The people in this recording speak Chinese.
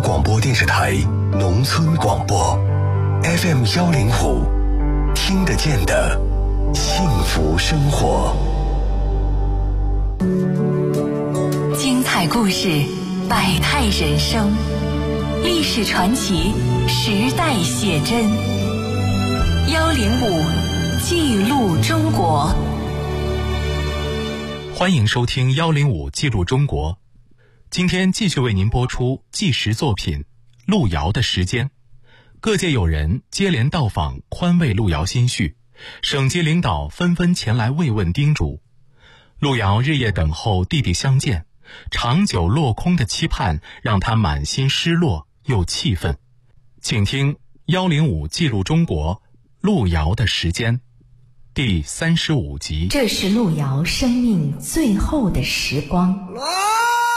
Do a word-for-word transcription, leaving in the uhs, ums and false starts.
广播电视台农村广播 F M 幺零五，听得见的幸福生活。 精彩故事，百态人生，历史传奇，时代写真。幺零五记录中国。 欢迎收听幺零五记录中国。今天继续为您播出纪实作品《路遥的时间》。各界友人接连到访，宽慰路遥心绪，省级领导纷纷前来慰问叮嘱。路遥日夜等候弟弟相见，长久落空的期盼让他满心失落又气愤。请听幺零五记录中国路遥的时间第三十五集。 这是路遥生命最后的时光。